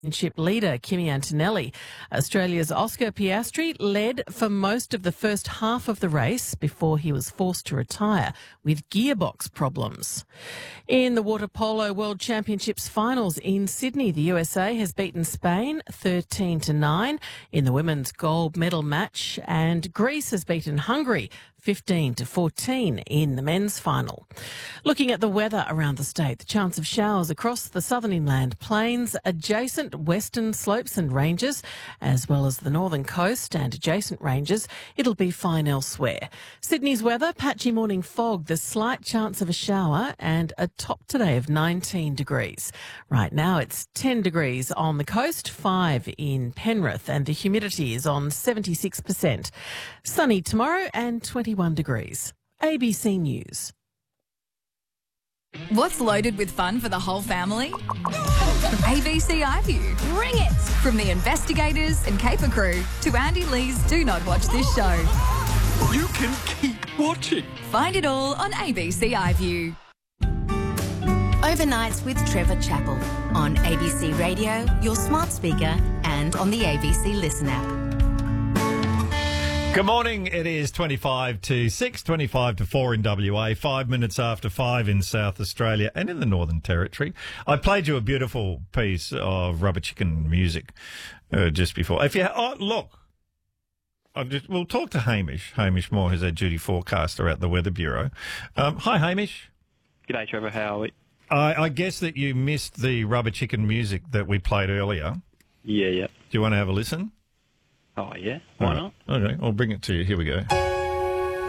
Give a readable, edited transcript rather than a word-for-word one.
Championship leader Kimi Antonelli. Australia's Oscar Piastri led for most of the first half of the race before he was forced to retire with gearbox problems. In the Water Polo World Championships finals in Sydney, the USA has beaten Spain 13-9 in the women's gold medal match, and Greece has beaten Hungary 15-14 in the men's final. Looking at the weather around the state, the chance of showers across the southern inland plains, adjacent western slopes and ranges, as well as the northern coast and adjacent ranges. It'll be fine elsewhere. Sydney's weather, patchy morning fog, the slight chance of a shower, and a top today of 19 degrees. Right now it's 10 degrees on the coast, 5 in Penrith, and the humidity is on 76%. Sunny tomorrow and 21 degrees. ABC News. What's loaded with fun for the whole family? ABC iView. Bring it! From the investigators and caper crew to Andy Lee's Do Not Watch This Show. You can keep watching. Find it all on ABC iView. Overnights with Trevor Chappell on ABC Radio, your smart speaker, and on the ABC Listen app. Good morning. It is 25 to 6, 25 to 4 in WA, 5 minutes after 5 in South Australia and in the Northern Territory. I played you a beautiful piece of Rubber Chicken music just before. Look, we'll talk to Hamish Moore, who's our duty forecaster at the Weather Bureau. Hi, Hamish. G'day, Trevor. How are we? I guess that you missed the Rubber Chicken music that we played earlier. Yeah. Do you want to have a listen? Oh, yeah. Why not? Okay, I'll bring it to you. Here we go.